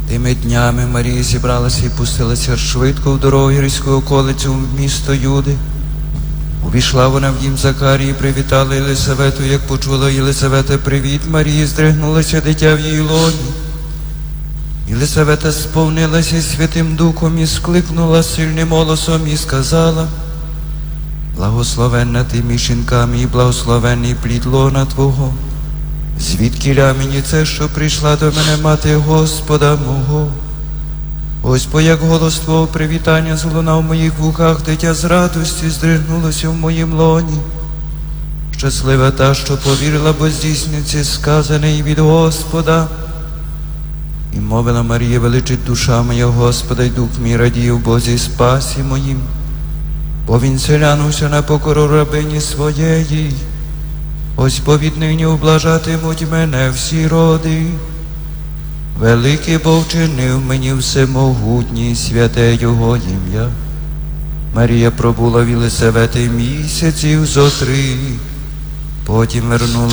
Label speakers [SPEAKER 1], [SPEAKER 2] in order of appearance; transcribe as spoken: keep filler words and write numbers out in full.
[SPEAKER 1] Тими днями Марія зібралася і пустилася швидко в дорогу гірську околицю в місто Юди. Увійшла вона в дім Закарії, привітала Єлисавету. Як почула Єлисавета привіт Марії, здригнулося дитя в її лоні. Єлисавета сповнилася Святим Духом і скликнула сильним голосом і сказала: благословенна ти між жінками і благословенний плід лона Твого. Звідкіля мені це, що прийшла до мене мати Господа мого? Ось бо як голос Твого привітання злунав в моїх вухах, дитя з радості здригнулося в моїм лоні. Щаслива та, що повірила, бо здійсниться сказане і від Господа. І мовила Марія: величить душа моя Господа, й дух мій радіє в Бозі спасі моїм, бо він селянувся на покору рабині своєї. Ось бо віднині облажатимуть мене всі роди. Великий Бог вчинив мені всемогутній, святе Його ім'я. Марія пробула в Єлисавети місяців зо три, потім вернула